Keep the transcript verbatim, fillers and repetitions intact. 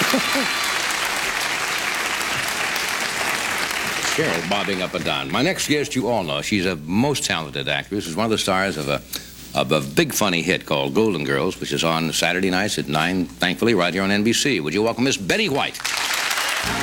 Cheryl bobbing up and down. My next guest, you all know. She's a most talented actress. She's one of the stars of a of a big funny hit called Golden Girls, which is on Saturday nights at nine, thankfully, right here on N B C. Would you welcome Miss Betty White?